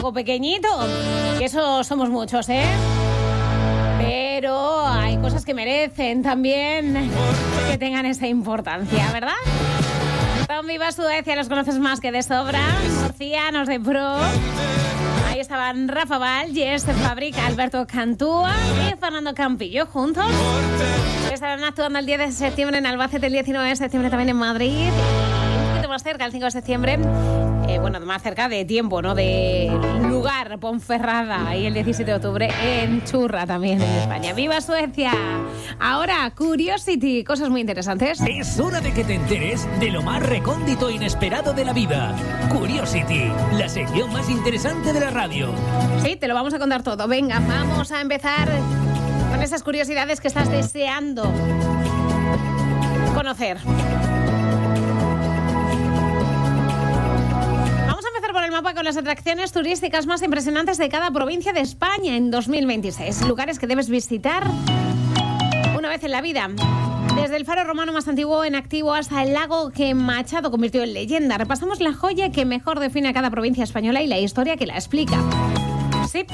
algo pequeñito, que eso somos muchos, ¿eh? Pero hay cosas que merecen también que tengan esa importancia, ¿verdad? Son Viva Suecia, los conoces más que de sobra. Murcianos de Pro. Ahí estaban Rafa Val, Jess Fabrica, Alberto Cantúa y Fernando Campillo juntos. Estarán actuando el 10 de septiembre en Albacete, el 19 de septiembre también en Madrid. Y un poquito más cerca, el 5 de septiembre. Más cerca de tiempo, ¿no? De lugar, Ponferrada, y el 17 de octubre en Churra también en España. ¡Viva Suecia! Ahora, Curiosity, cosas muy interesantes. Es hora de que te enteres de lo más recóndito e inesperado de la vida. Curiosity, la sección más interesante de la radio. Sí, te lo vamos a contar todo. Venga, vamos a empezar con esas curiosidades que estás deseando conocer. Por el mapa con las atracciones turísticas más impresionantes de cada provincia de España en 2026. Lugares que debes visitar una vez en la vida. Desde el faro romano más antiguo en activo hasta el lago que Machado convirtió en leyenda. Repasamos la joya que mejor define a cada provincia española y la historia que la explica. Sí.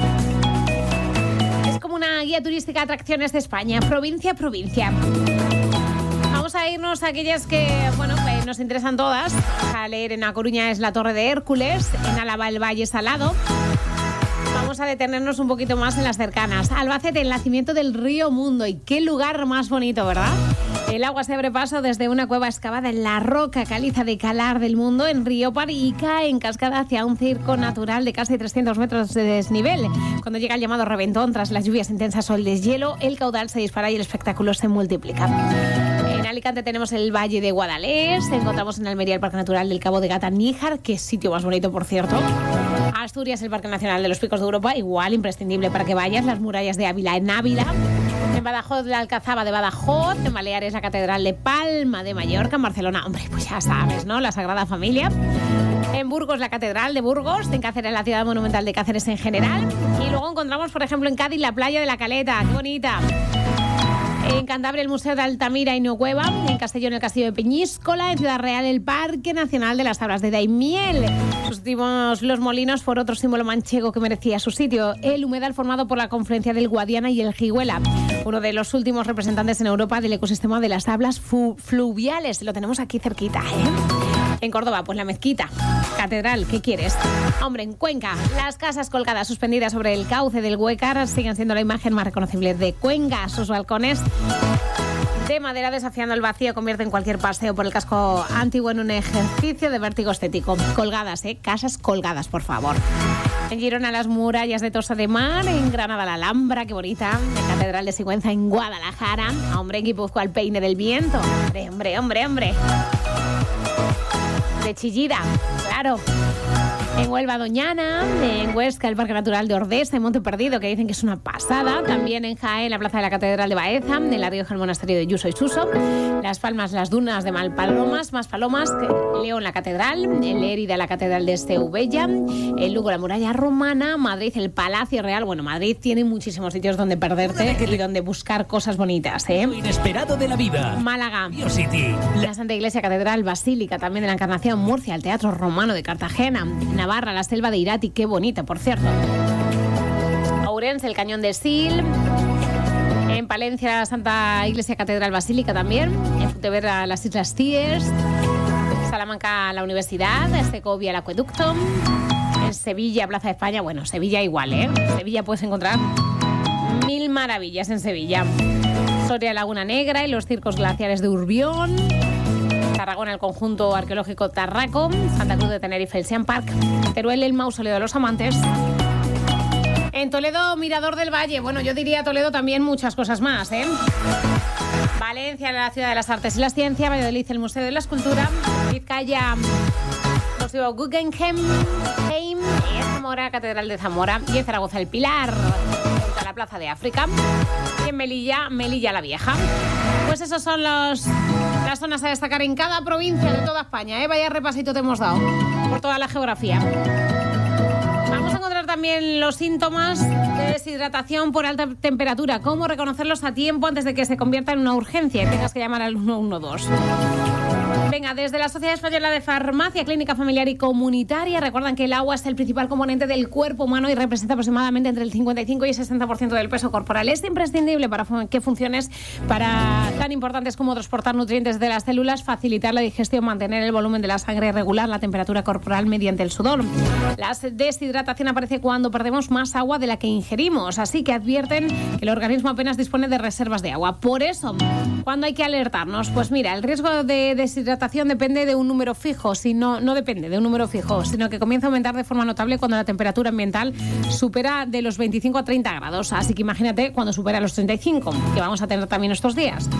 Es como una guía turística de atracciones de España, provincia a provincia. Vamos a irnos a aquellas que, nos interesan todas. A leer en A Coruña es la Torre de Hércules, en Álava el Valle Salado. Vamos a detenernos un poquito más en las cercanas. Albacete, el nacimiento del río Mundo. Y qué lugar más bonito, ¿verdad? El agua se abre paso desde una cueva excavada en la roca caliza de Calar del Mundo, en Río Parica, en cascada hacia un circo natural de casi 300 metros de desnivel. Cuando llega el llamado reventón, tras las lluvias intensas o el deshielo, el caudal se dispara y el espectáculo se multiplica. En Alicante tenemos el Valle de Guadalés, encontramos en Almería el Parque Natural del Cabo de Gata-Níjar, que sitio más bonito, por cierto. Asturias, el Parque Nacional de los Picos de Europa, igual imprescindible para que vayas, las murallas de Ávila en Ávila. En Badajoz, la Alcazaba de Badajoz. En Baleares, la Catedral de Palma de Mallorca. En Barcelona, pues ya sabes, ¿no? La Sagrada Familia. En Burgos, la Catedral de Burgos. En Cáceres, la Ciudad Monumental de Cáceres en general. Y luego encontramos, por ejemplo, en Cádiz, la Playa de la Caleta. ¡Qué bonita! En Cantabria, el Museo de Altamira y Nogueva. En Castellón, el Castillo de Peñíscola. En Ciudad Real, el Parque Nacional de las Tablas de Daimiel. Sustituimos los molinos por otro símbolo manchego que merecía su sitio. El humedal formado por la confluencia del Guadiana y el Jigüela. Uno de los últimos representantes en Europa del ecosistema de las tablas fluviales. Lo tenemos aquí cerquita, ¿eh? En Córdoba, pues la mezquita. Catedral, ¿qué quieres? Hombre, en Cuenca, las casas colgadas suspendidas sobre el cauce del Huécar siguen siendo la imagen más reconocible de Cuenca. Sus balcones de madera desafiando el vacío convierten cualquier paseo por el casco antiguo en un ejercicio de vértigo estético. Colgadas, casas colgadas, por favor. En Girona, las murallas de Tossa de Mar. En Granada, la Alhambra, qué bonita. En Catedral de Sigüenza, en Guadalajara. Hombre, en Guipúzcoa, el Peine del Viento. Hombre. De Chillida, claro. En Huelva, Doñana. En Huesca, el Parque Natural de Ordesa, en Monte Perdido, que dicen que es una pasada. También en Jaén, la Plaza de la Catedral de Baeza. En La Rioja, el Monasterio de Yuso y Suso. Las Palmas, las Dunas de Malpalomas, Maspalomas. León, la Catedral. En Lérida, la Catedral de Estebella. En Lugo, la Muralla Romana. Madrid, el Palacio Real. Bueno, Madrid tiene muchísimos sitios donde perderte y donde buscar cosas bonitas, ¿eh? Lo inesperado de la vida. Málaga. Curiosity. La Santa Iglesia Catedral Basílica también de la Encarnación. Murcia, el Teatro Romano de Cartagena. Navarra, la Selva de Irati, qué bonita, por cierto. Ourense, el Cañón de Sil. En Palencia, la Santa Iglesia Catedral Basílica también. En Futeberra, las Islas Cíes. Salamanca, la Universidad. Segovia, el Acueducto. En Sevilla, Plaza de España. Bueno, Sevilla igual, ¿eh? Sevilla puedes encontrar mil maravillas en Sevilla. Soria, Laguna Negra y los circos glaciares de Urbión. Tarragona, el conjunto arqueológico Tarraco. Santa Cruz de Tenerife, el Sean Park. Teruel, el mausoleo de los amantes. En Toledo, Mirador del Valle. Bueno, yo diría Toledo también muchas cosas más, ¿eh? Valencia, la ciudad de las artes y la ciencia. Valladolid, el Museo de la Escultura. Vizcaya, Museo Guggenheim. Y en Zamora, Catedral de Zamora. Y en Zaragoza, el Pilar. Junto a la Plaza de África. Y en Melilla, Melilla la Vieja. Pues esos son las zonas a destacar en cada provincia de toda España, ¿eh? Vaya repasito te hemos dado por toda la geografía. Vamos a encontrar también los síntomas de deshidratación por alta temperatura. Cómo reconocerlos a tiempo antes de que se convierta en una urgencia y tengas que llamar al 112. Venga, desde la Sociedad Española de Farmacia Clínica Familiar y Comunitaria recuerdan que el agua es el principal componente del cuerpo humano y representa aproximadamente entre el 55 y el 60% del peso corporal. Es imprescindible para que funciones para tan importantes como transportar nutrientes de las células, facilitar la digestión, mantener el volumen de la sangre, regular la temperatura corporal mediante el sudor. La deshidratación aparece cuando perdemos más agua de la que ingerimos, así que advierten que el organismo apenas dispone de reservas de agua. Por eso, ¿cuándo hay que alertarnos? Pues mira, el riesgo de deshidratación depende de un número fijo, no depende de un número fijo, sino que comienza a aumentar de forma notable cuando la temperatura ambiental supera de los 25 a 30 grados. Así que imagínate cuando supera los 35, que vamos a tener también estos días.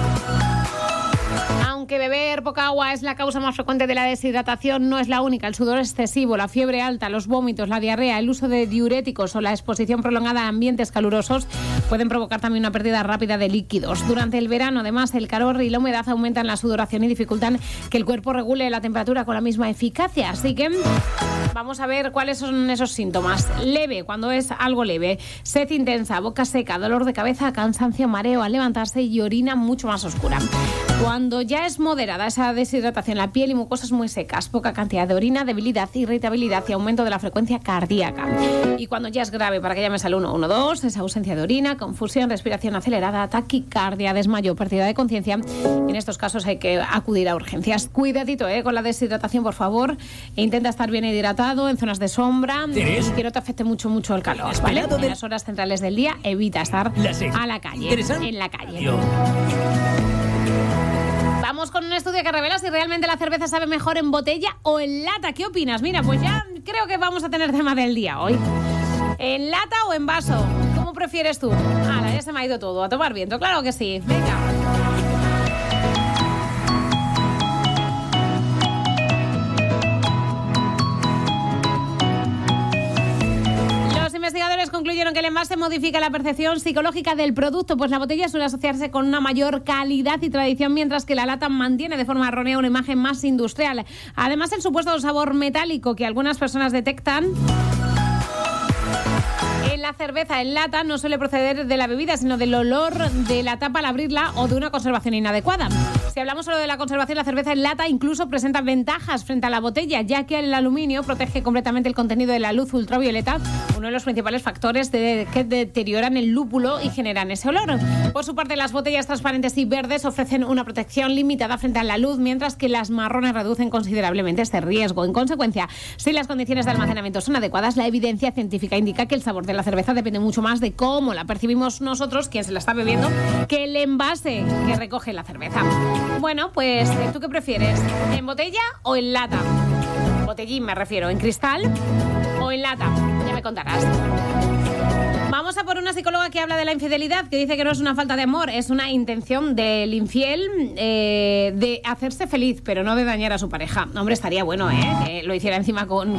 Aunque beber poca agua es la causa más frecuente de la deshidratación, no es la única. El sudor excesivo, la fiebre alta, los vómitos, la diarrea, el uso de diuréticos o la exposición prolongada a ambientes calurosos pueden provocar también una pérdida rápida de líquidos. Durante el verano, además, el calor y la humedad aumentan la sudoración y dificultan que el cuerpo regule la temperatura con la misma eficacia. Así que vamos a ver cuáles son esos síntomas. Leve, cuando es algo leve. Sed intensa, boca seca, dolor de cabeza, cansancio, mareo al levantarse y orina mucho más oscura. Cuando ya es moderada esa deshidratación, la piel y mucosas muy secas, poca cantidad de orina, debilidad, irritabilidad y aumento de la frecuencia cardíaca. Y cuando ya es grave, para que llames al 112, esa ausencia de orina, confusión, respiración acelerada, taquicardia, desmayo, pérdida de conciencia. En estos casos hay que acudir a urgencias. Cuidadito con la deshidratación, por favor. E intenta estar bien hidratado en zonas de sombra y que no te afecte mucho el calor, ¿vale? En las horas centrales del día evita estar a la calle, en la calle. Vamos con un estudio que revela si realmente la cerveza sabe mejor en botella o en lata. ¿Qué opinas? Mira, pues ya creo que vamos a tener tema del día hoy. ¿En lata o en vaso? ¿Cómo prefieres tú? Ya se me ha ido todo. A tomar viento, claro que sí. Venga. Los investigadores concluyeron que el envase modifica la percepción psicológica del producto, pues la botella suele asociarse con una mayor calidad y tradición, mientras que la lata mantiene de forma errónea una imagen más industrial. Además, el supuesto sabor metálico que algunas personas detectan en la cerveza en lata no suele proceder de la bebida, sino del olor de la tapa al abrirla o de una conservación inadecuada. Si hablamos solo de la conservación, la cerveza en lata incluso presenta ventajas frente a la botella, ya que el aluminio protege completamente el contenido de la luz ultravioleta, uno de los principales factores que deterioran el lúpulo y generan ese olor. Por su parte, las botellas transparentes y verdes ofrecen una protección limitada frente a la luz, mientras que las marrones reducen considerablemente este riesgo. En consecuencia, si las condiciones de almacenamiento son adecuadas, la evidencia científica indica que el sabor de la cerveza depende mucho más de cómo la percibimos nosotros, quien se la está bebiendo, que el envase que recoge la cerveza. Bueno, pues, ¿tú qué prefieres? ¿En botella o en lata? Botellín me refiero, ¿en cristal o en lata? Ya me contarás. Vamos a por una psicóloga que habla de la infidelidad, que dice que no es una falta de amor, es una intención del infiel de hacerse feliz, pero no de dañar a su pareja. Hombre, estaría bueno, que lo hiciera encima con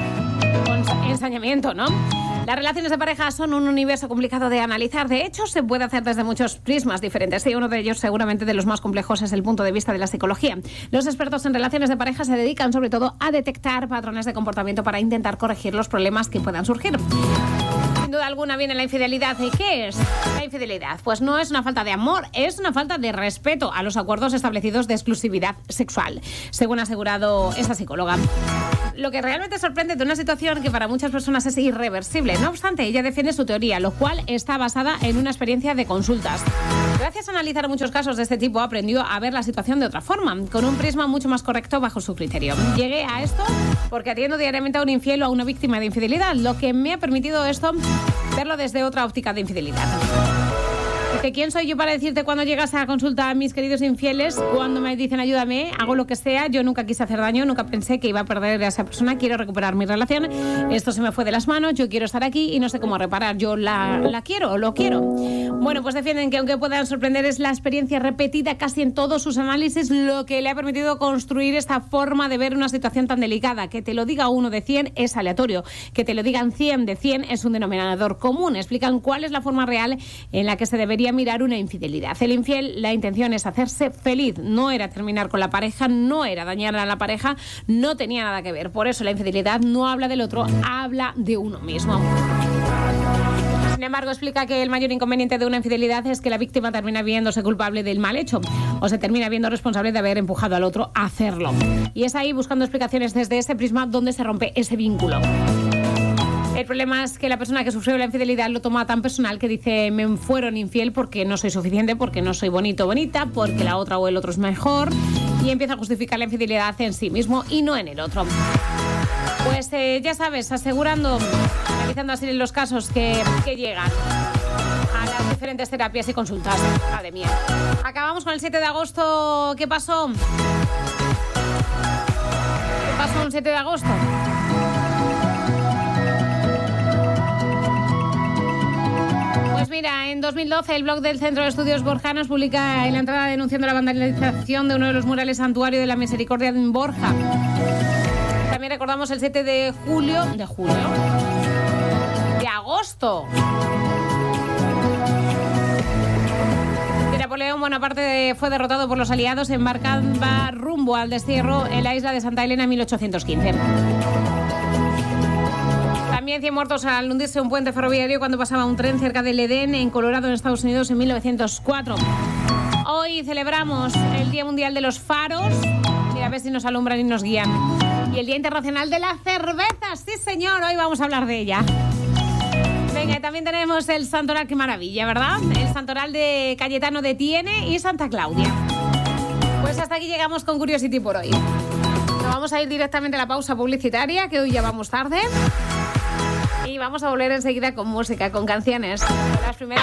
ensañamiento, ¿no? Las relaciones de pareja son un universo complicado de analizar. De hecho, se puede hacer desde muchos prismas diferentes. Y uno de ellos, seguramente de los más complejos, es el punto de vista de la psicología. Los expertos en relaciones de pareja se dedican sobre todo a detectar patrones de comportamiento para intentar corregir los problemas que puedan surgir. Sin duda alguna viene la infidelidad. ¿Y qué es la infidelidad? Pues no es una falta de amor, es una falta de respeto a los acuerdos establecidos de exclusividad sexual, según ha asegurado esta psicóloga. Lo que realmente sorprende de una situación que para muchas personas es irreversible. No obstante, ella defiende su teoría, lo cual está basada en una experiencia de consultas. Gracias a analizar muchos casos de este tipo, aprendió a ver la situación de otra forma, con un prisma mucho más correcto bajo su criterio. Llegué a esto porque atiendo diariamente a un infiel o a una víctima de infidelidad, lo que me ha permitido esto verlo desde otra óptica de infidelidad. Porque ¿quién soy yo para decirte cuando llegas a consulta a mis queridos infieles? Cuando me dicen ayúdame, hago lo que sea, yo nunca quise hacer daño, nunca pensé que iba a perder a esa persona, quiero recuperar mi relación, esto se me fue de las manos, yo quiero estar aquí y no sé cómo reparar, yo la quiero o lo quiero. Bueno, pues defienden que aunque puedan sorprender es la experiencia repetida casi en todos sus análisis lo que le ha permitido construir esta forma de ver una situación tan delicada. Que te lo diga uno de 100 es aleatorio, que te lo digan 100 de 100 es un denominador común. Explican cuál es la forma real en la que se debería mirar una infidelidad. El infiel, la intención es hacerse feliz, no era terminar con la pareja, no era dañar a la pareja, no tenía nada que ver. Por eso la infidelidad no habla del otro, habla de uno mismo. Sin embargo, explica que el mayor inconveniente de una infidelidad es que la víctima termina viéndose culpable del mal hecho o se termina viendo responsable de haber empujado al otro a hacerlo. Y es ahí, buscando explicaciones desde ese prisma, donde se rompe ese vínculo. El problema es que la persona que sufrió la infidelidad lo toma tan personal que dice: me fueron infiel porque no soy suficiente, porque no soy bonito o bonita, porque la otra o el otro es mejor, y empieza a justificar la infidelidad en sí mismo y no en el otro. Pues ya sabes, analizando así los casos que llegan a las diferentes terapias y consultas. Madre mía. Acabamos con el 7 de agosto. ¿Qué pasó? ¿Qué pasó el 7 de agosto? Pues mira, en 2012 el blog del Centro de Estudios Borjanos publica en la entrada denunciando la vandalización de uno de los murales Santuario de la Misericordia en Borja. También recordamos el 7 de agosto. Que Napoleón Bonaparte fue derrotado por los aliados, embarcaba rumbo al destierro en la isla de Santa Elena en 1815. También 100 muertos al hundirse un puente ferroviario cuando pasaba un tren cerca del Edén, en Colorado, en Estados Unidos, en 1904. Hoy celebramos el Día Mundial de los Faros. Mira, a ver si nos alumbran y nos guían. Y el Día Internacional de la Cerveza. Sí, señor, hoy vamos a hablar de ella. Venga, y también tenemos el santoral, qué maravilla, ¿verdad? El santoral de Cayetano de Tiene y Santa Claudia. Pues hasta aquí llegamos con Curiosity por hoy. Nos vamos a ir directamente a la pausa publicitaria, que hoy ya vamos tarde. Y vamos a volver enseguida con música, con canciones. Las primeras